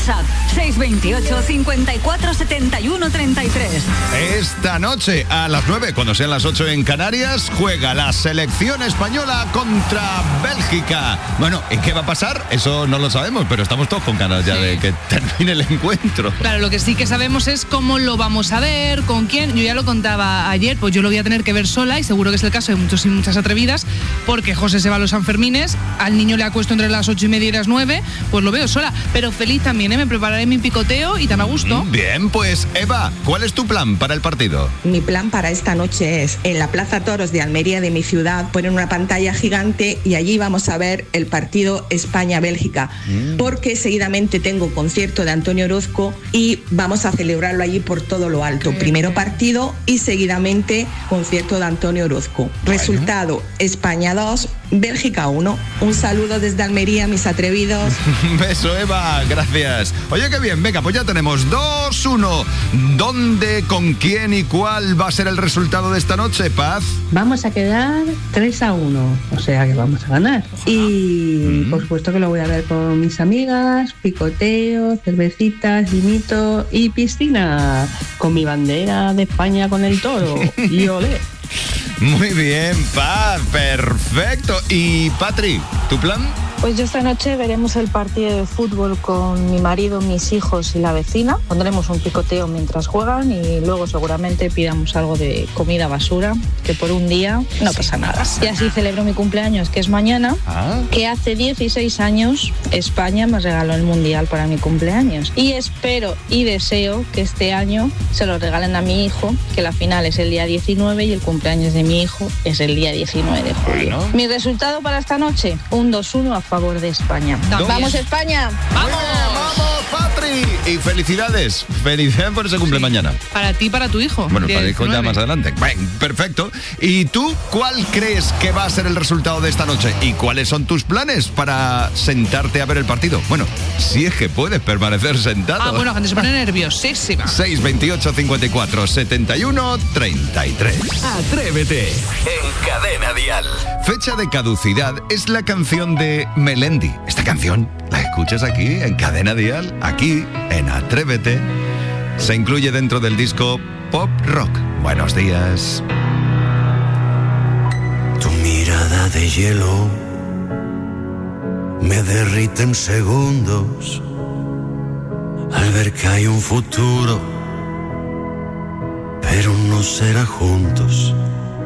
WhatsApp 628 54 71 33. Esta noche a las 9, cuando sean las 8 en Canarias, juega la selección española contra Bélgica. Bueno, ¿y qué va a pasar? Eso no lo sabemos, pero estamos todos con ganas ya de que termine el encuentro. Claro, lo que sí que sabemos es cómo lo vamos a ver, con quién. Yo ya lo contaba ayer, pues yo lo voy a tener que ver sola, y seguro que es el caso de muchos y muchas atrevidas, porque José se va a los Sanfermines, al niño le acuesto entre las 8:30 y las 9, pues lo veo sola. Pero feliz también, me prepararé mi picoteo y tan a gusto. Bien, pues Eva, ¿cuál es tu plan para el partido? Mi plan para esta noche es, en la Plaza Toros de Almería de mi ciudad, poner una pantalla gigante y allí vamos a ver el partido España-Bélgica, porque seguidamente tengo concierto de Antonio Orozco y vamos a celebrarlo allí por todo lo alto. Primero partido y seguidamente concierto de Antonio Orozco. Resultado, España 2, Bélgica 1. Un saludo desde Almería, mis atrevidos. Un beso, Eva, gracias. Oye, qué bien, venga, pues ya tenemos 2-1. ¿Dónde, con quién y cuál va a ser el resultado de esta noche, Paz? Vamos a quedar 3-1, o sea que vamos a ganar. Y por supuesto que lo voy a ver con mis amigas, picoteo, cervecitas, vinito y piscina, con mi bandera de España con el toro. Y olé. Muy bien, Paz, perfecto. Y Patri, ¿tu plan? Pues yo esta noche veremos el partido de fútbol con mi marido, mis hijos y la vecina. Pondremos un picoteo mientras juegan y luego seguramente pidamos algo de comida basura, que por un día no pasa nada. Y así celebro mi cumpleaños, que es mañana, que hace 16 años España me regaló el Mundial para mi cumpleaños. Y espero y deseo que este año se lo regalen a mi hijo, que la final es el día 19 y el cumpleaños de mi hijo es el día 19 de julio. Bueno. Mi resultado para esta noche, un 2-1 a favor de España. ¡Vamos, España! ¡Vamos! ¡Vamos, Patri! Y felicidades. Felicidades por ese cumple mañana. Para ti y para tu hijo. Bueno, para el hijo ya más adelante. Bien, perfecto. ¿Y tú cuál crees que va a ser el resultado de esta noche? ¿Y cuáles son tus planes para sentarte a ver el partido? Bueno, si es que puedes permanecer sentado. Bueno, gente se pone nerviosísima. 628 54 71 33. Atrévete en Cadena Dial. Fecha de caducidad es la canción de Melendi. Esta canción la escuchas aquí en Cadena Dial, aquí en Atrévete. Se incluye dentro del disco Pop Rock. Buenos días. Tu mirada de hielo me derrite en segundos al ver que hay un futuro, pero no será juntos.